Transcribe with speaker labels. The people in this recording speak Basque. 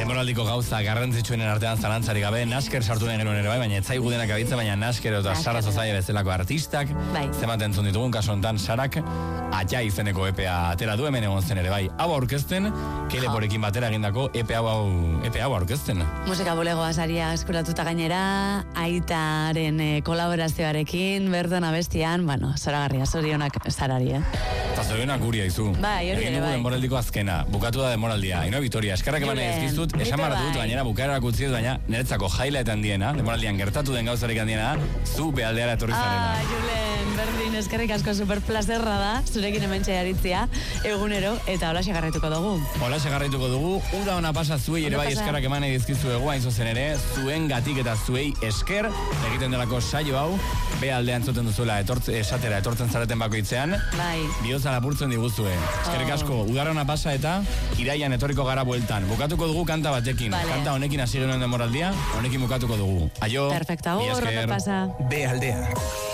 Speaker 1: Demoraldiko gauza garrantzitsuenen artean zalantzari gabe, Nasker sartu nahi genuen ere bai, baina etzaigu denak abitza, baina Nasker eta Sara Zozaia bezalako artistak, zematen entzun ditugun, kasu honetan Sarak, Atxa izeneko EPA atera du, hemen egon zen ere bai. Hau aurkezten, Keleporekin batera egindako EPA hau aurkezten.
Speaker 2: Musika bulegoa saria eskuratuta gainera, Aitaren kolaborazioarekin, bertan abestian, zoragarria, zorionak Sarari,
Speaker 1: Eta zorionak guria izu.
Speaker 2: Bai, hori ere, bai.
Speaker 1: Demoraldiko azkena, bukatu da demoraldia. Ino Vitoria, eskerrak eman ezkiztut, esan maratu dut, gainera bukaerak utzi dut, baina niretzako highlight handiena, demoraldian gertatu den gauzarik handiena, zu behaldeara etorri zarela.
Speaker 2: Julen, berdin, eskerrik asko superplazerra da, zurekin hementxe aritzia, egunero, eta hola segarrituko dugu.
Speaker 1: Hola segarrituko dugu, uda ona pasa zuei ere bai eskerrak eman edizkizu hain zuzen ere, zuen gatik eta zuei esker, egiten delako saio hau, behaldean zuten duzuela esatera etortzen zareten bakoitzean, bihotza lapurtzen diguzue. Eskerrik asko, udara ona pasa eta iraian etorriko gara bueltan. Bukatuko dugu kanta batekin. Kanta honekin hasi genuen demoraldia, honekin bukatuko dugu. Aio,
Speaker 2: perfecto, ona pasa.
Speaker 1: Bealdea.